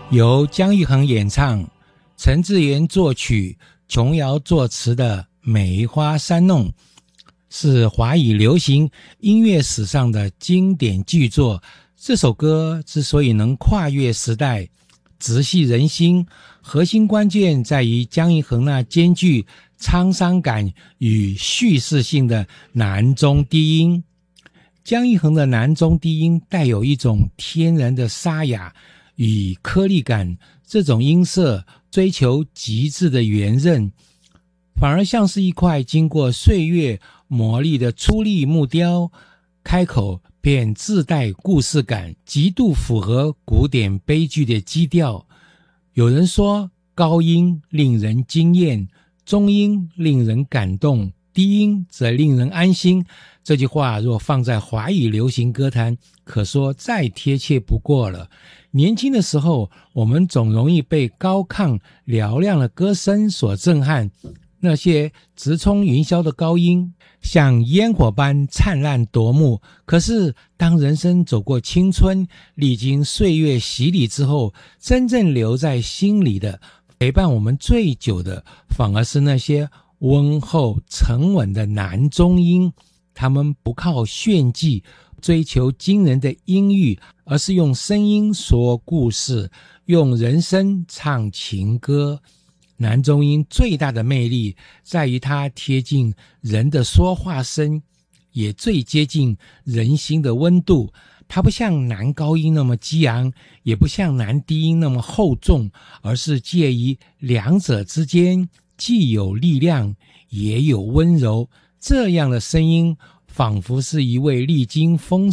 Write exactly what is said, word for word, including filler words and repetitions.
由姜育恒演唱，陈智妍作曲，琼瑶作词的《梅花三弄》，是华语流行音乐史上的经典巨作。这首歌之所以能跨越时代，直系人心，核心关键在于姜育恒那兼具沧桑感与叙事性的男中低音。姜育恒的男中低音带有一种天然的沙哑与颗粒感，这种音色追求极致的圆润，反而像是一块经过岁月磨砺的粗砺木雕，开口便自带故事感，极度符合古典悲剧的基调。有人说，高音令人惊艳，中音令人感动，低音则令人安心。这句话若放在华语流行歌坛，可说再贴切不过了。年轻的时候，我们总容易被高亢嘹亮的歌声所震撼，那些直冲云霄的高音像烟火般灿烂夺目。可是当人生走过青春，历经岁月洗礼之后，真正留在心里的，陪伴我们最久的，反而是那些温厚沉稳的男中音。他们不靠炫技追求惊人的音域，而是用声音说故事，用人声唱情歌。男中音最大的魅力在于它贴近人的说话声，也最接近人心的温度。它不像男高音那么激昂，也不像男低音那么厚重，而是介于两者之间，既有力量也有温柔。这样的声音仿佛是一位历经风